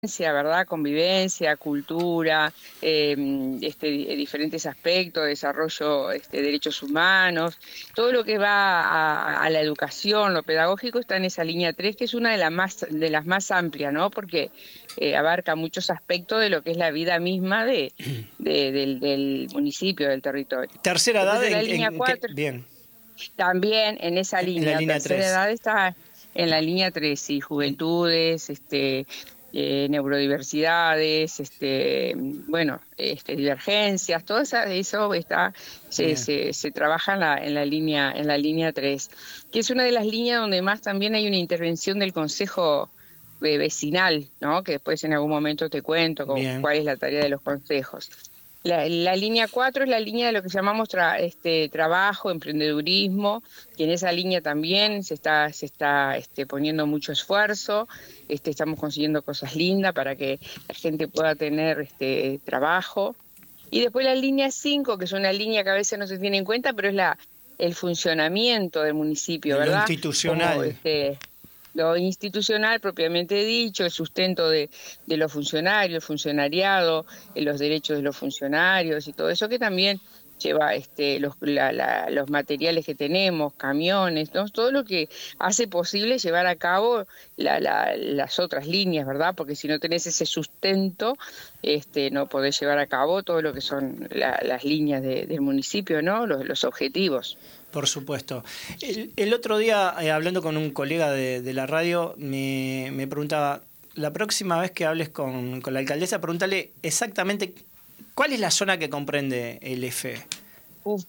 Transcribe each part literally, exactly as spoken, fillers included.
¿verdad? Convivencia, cultura, eh, este, diferentes aspectos, desarrollo, este, derechos humanos, todo lo que va a, a la educación, lo pedagógico está en esa línea tres, que es una de las más, de las más amplias, ¿no? Porque eh, abarca muchos aspectos de lo que es la vida misma de, de- del, del municipio, del territorio. Tercera Después edad, de la en, línea en qué- cuatro, bien, también en esa en, en la línea, línea tercera tres. edad está en la línea tres, sí, juventudes, este, eh, neurodiversidades, este, bueno, este, divergencias, todo esa- eso está, se, Bien. se, se trabaja en la, en la línea, en la línea tres, que es una de las líneas donde más también hay una intervención del Consejo eh, Vecinal, ¿no? Que después en algún momento te cuento con, Bien. cuál es la tarea de los consejos. La, la línea cuatro es la línea de lo que llamamos tra- este, trabajo, emprendedurismo, y en esa línea también se está, se está este, poniendo mucho esfuerzo, este, estamos consiguiendo cosas lindas para que la gente pueda tener este, trabajo. Y después la línea cinco, que es una línea que a veces no se tiene en cuenta, pero es la, el funcionamiento del municipio, En lo ¿verdad? Como institucional. este, lo institucional propiamente dicho, el sustento de, de los funcionarios, el funcionariado, eh, los derechos de los funcionarios y todo eso que también lleva este, los, la, la, los materiales que tenemos, camiones, ¿no? Todo lo que hace posible llevar a cabo la, la, las otras líneas, ¿verdad? Porque si no tenés ese sustento, este, no podés llevar a cabo todo lo que son la, las líneas de, del municipio, ¿no? Los, los objetivos. Por supuesto. El, el otro día, eh, hablando con un colega de, de la radio, me, me preguntaba, la próxima vez que hables con, con la alcaldesa, pregúntale exactamente cuál es la zona que comprende el F. Uf.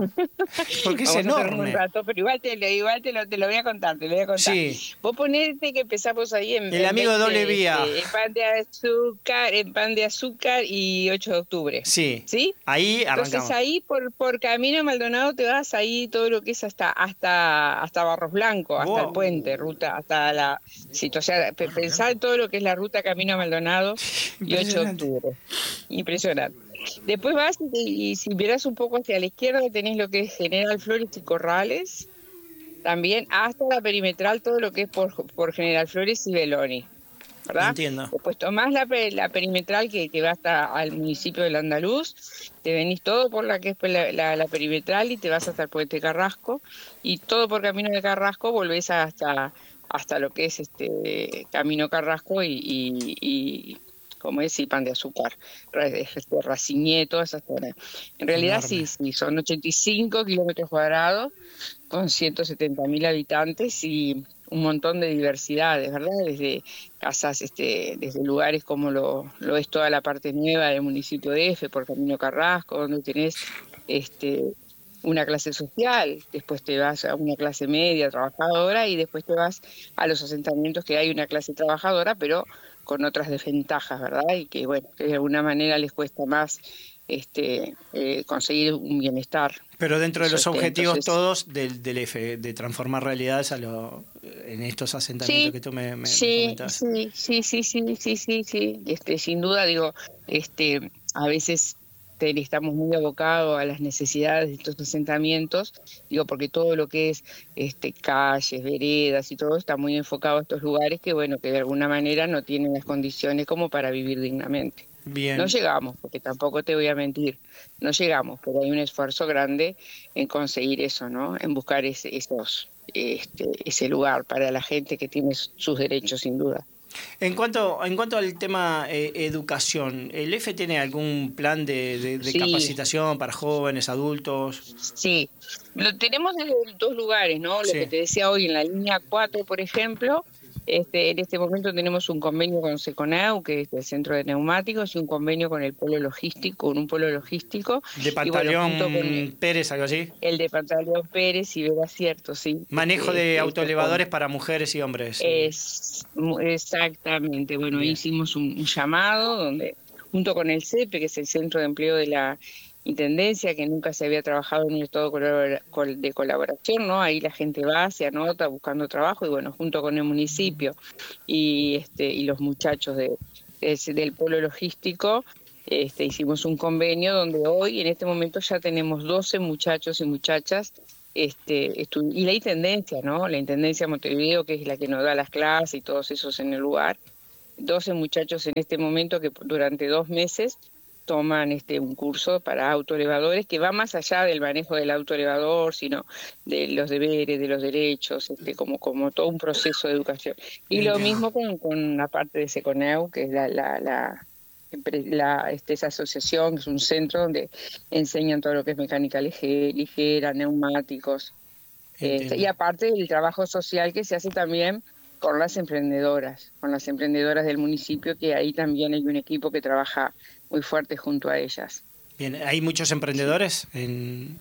Porque es Vamos a tener un enorme. rato, pero igual te lo, igual te lo, te lo voy a contar, te lo voy a contar. Sí, Vos ponete que empezamos ahí en, el en amigo de doble veinte, vía. este, en pan de azúcar, en pan de azúcar y ocho de octubre, Sí, ¿sí? ahí Entonces arrancamos. ahí por, por Camino Maldonado te vas ahí todo lo que es hasta, hasta, hasta Barros Blancos, hasta el Wow. puente, ruta, hasta la, sí, o sea, pe- Barro pensá Blanco. en todo lo que es la ruta Camino Maldonado y ocho de Impresionante. octubre. Impresionante. Después vas y, y si miras un poco hacia la izquierda tenés lo que es General Flores y Corrales, también hasta la perimetral, todo lo que es por, por General Flores y Beloni, ¿verdad? Entiendo. Después tomás la, pe- la perimetral que, que va hasta al municipio del Andaluz, te venís todo por la que es pues, la, la, la perimetral y te vas hasta el Puente Carrasco, y todo por Camino de Carrasco volvés hasta, hasta lo que es este Camino Carrasco y, y, y como es, y Pan de Azúcar, Ra- este, Raciñé, toda esa zona. En realidad sí, Enorme. sí, son ochenta y cinco kilómetros cuadrados con ciento setenta mil habitantes y un montón de diversidades, ¿verdad? Desde casas, este, desde lugares como lo, lo es toda la parte nueva del municipio de F, por Camino Carrasco, donde tenés este, una clase social, después te vas a una clase media, trabajadora, y después te vas a los asentamientos que hay una clase trabajadora, pero con otras desventajas, ¿verdad? Y que, bueno, que de alguna manera les cuesta más este, eh, conseguir un bienestar Pero y dentro de los sostén. objetivos Entonces, todos del, del F, de transformar realidades a lo, en estos asentamientos sí, que tú me, me, me sí, comentabas. sí, sí, sí, sí, sí, sí, sí. Este, sin duda, digo, este, a veces te- estamos muy abocados a las necesidades de estos asentamientos, digo, porque todo lo que es este, calles, veredas y todo está muy enfocado a estos lugares que, bueno, que de alguna manera no tienen las condiciones como para vivir dignamente. No Bien. llegamos, porque tampoco te voy a mentir, no llegamos, pero hay un esfuerzo grande en conseguir eso, ¿no? En buscar ese, esos, este, ese lugar para la gente que tiene sus derechos, sin duda. En cuanto, en cuanto al tema eh, educación, ¿el F tiene algún plan de, de, de Sí, capacitación para jóvenes, adultos? sí. Lo tenemos desde dos lugares, ¿no? Lo que Sí. te decía hoy en la línea cuatro, por ejemplo, este, en este momento tenemos un convenio con Seconeu, que es el Centro de Neumáticos, y un convenio con el polo logístico, con un polo logístico, ¿De y bueno, junto con Pantaleón Pérez, algo así? el de Pantaleón Pérez y Vera Cierto, sí, Manejo este, de este, estos con autoelevadores para mujeres y hombres. es mu- exactamente, bueno, Bien. hicimos un, un llamado donde, junto con el CEPE, que es el Centro de Empleo de la Intendencia, que nunca se había trabajado en un estado colabora- col- de colaboración, ¿no? Ahí la gente va, se anota buscando trabajo, y bueno, junto con el municipio y este y los muchachos de, de- del polo logístico, este, hicimos un convenio donde hoy, en este momento, ya tenemos doce muchachos y muchachas, este, estu- y la intendencia, ¿no? La intendencia de Montevideo, que es la que nos da las clases y todos esos en el lugar, doce muchachos en este momento que durante dos meses toman este un curso para autoelevadores que va más allá del manejo del autoelevador, sino de los deberes, de los derechos, este, como, como todo un proceso de educación. Y lo mismo con, con la parte de Seconeu, que es la, la, la, la este, esa asociación, que es un centro donde enseñan todo lo que es mecánica lige- ligera, neumáticos. Este, y aparte del trabajo social que se hace también con las emprendedoras, con las emprendedoras del municipio, que ahí también hay un equipo que trabaja muy fuerte junto a ellas. Bien, ¿hay muchos emprendedores? En...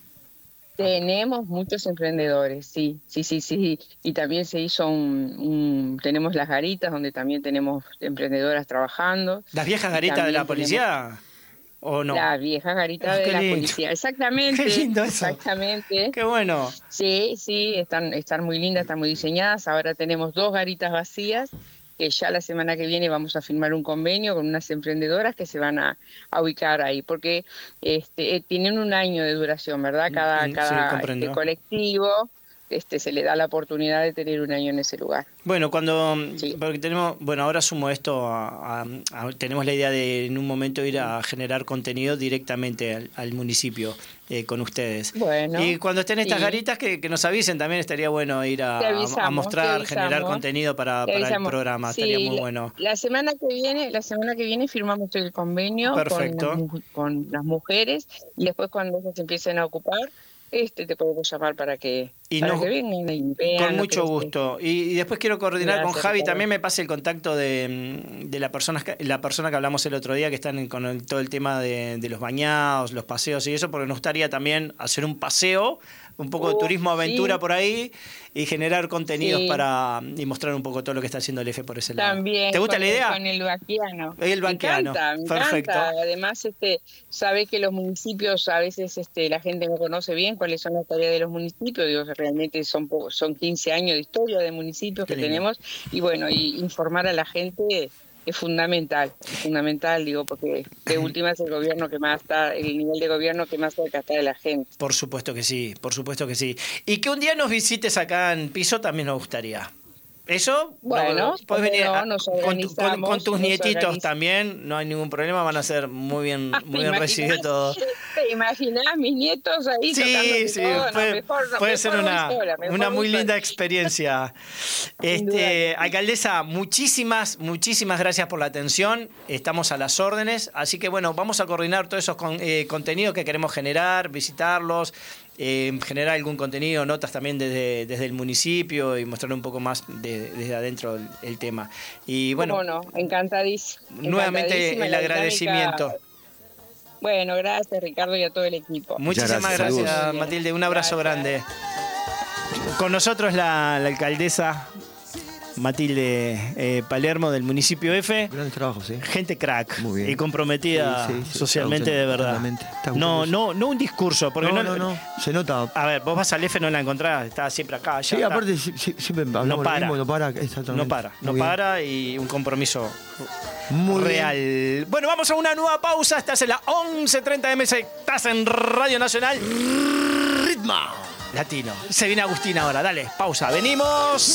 Tenemos muchos emprendedores, sí, sí, sí, sí. Y también se hizo un, un tenemos las garitas donde también tenemos emprendedoras trabajando. ¿Las viejas garitas de la policía? ¿O no? La vieja garita oh, de la lindo. Policía, exactamente. Qué lindo eso. Exactamente. Qué bueno. Sí, sí, están, están muy lindas, están muy diseñadas. Ahora tenemos dos garitas vacías, que ya la semana que viene vamos a firmar un convenio con unas emprendedoras que se van a, a ubicar ahí, porque este, tienen un año de duración, ¿verdad? Cada, cada sí, este, colectivo este, se le da la oportunidad de tener un año en ese lugar. Bueno, cuando sí. porque tenemos, bueno, ahora sumo esto, a, a, a, tenemos la idea de en un momento ir a generar contenido directamente al, al municipio eh, con ustedes. Bueno, y cuando estén estas sí. garitas que, que nos avisen, también estaría bueno ir a, avisamos, a mostrar, generar contenido para, para el programa, sí, estaría muy la, bueno. La semana que viene, la semana que viene firmamos el convenio con las, con las mujeres y después cuando ellas se empiecen a ocupar, este te podemos llamar para que, y para no, que vengan y vean. Con mucho gusto. Y, y después quiero coordinar Gracias, con Javi, Ricardo. También me pase el contacto de, de la, persona, la persona que hablamos el otro día, que están con el, todo el tema de, de los bañados, los paseos y eso, porque nos gustaría también hacer un paseo, un poco uh, de turismo aventura sí. por ahí y generar contenidos sí. para y mostrar un poco todo lo que está haciendo el F por ese lado. También. ¿Te gusta con, la idea? Con el vaquiano. El vaquiano. Me encanta, me Perfecto. encanta. Además, este, sabes que los municipios a veces este, la gente no conoce bien cuáles son las tareas de los municipios. Digo, realmente son son quince años de historia de municipios Qué que lindo. tenemos y bueno, y informar a la gente es fundamental, es fundamental, digo, porque de última es el gobierno que más está, el nivel de gobierno que más cerca está de la gente. Por supuesto que sí, por supuesto que sí. Y que un día nos visites acá en Piso también nos gustaría. Eso, bueno, puedes venir no, a, con, tu, con, con tus nietitos también, no hay ningún problema, van a ser muy bien, muy bien recibidos todos. ¿Te imaginas mis nietos ahí? Sí, sí, todo? puede, no, mejor, no, puede ser una, sola, una muy linda experiencia. este, alcaldesa, muchísimas, muchísimas gracias por la atención, estamos a las órdenes, así que bueno, vamos a coordinar todos esos con, eh, contenidos que queremos generar, visitarlos, Eh, generar algún contenido, notas también desde, desde el municipio y mostrar un poco más de, desde adentro el, el tema. Y bueno, ¿cómo no? Encantadísimo. Nuevamente el agradecimiento. Dinámica. Bueno, gracias Ricardo y a todo el equipo. Muchísimas gracias, gracias Matilde, un abrazo gracias. grande. Con nosotros la, la alcaldesa Matilde eh, Palermo del municipio F. Gran trabajo, sí. Gente crack Muy bien. y comprometida sí, sí, sí, socialmente de verdad. No, no, no un discurso. Porque no, no, no, no, se nota. A ver, vos vas al F, no la encontrás, está siempre acá. Allá, sí, acá. aparte siempre hablamos no para, lo mismo, no para. No para, no Muy para bien. y un compromiso Muy real. Bien. Bueno, vamos a una nueva pausa. Estás en la once treinta M S, estás en Radio Nacional. Ritmo Latino. Se viene Agustín ahora, dale, pausa. Venimos.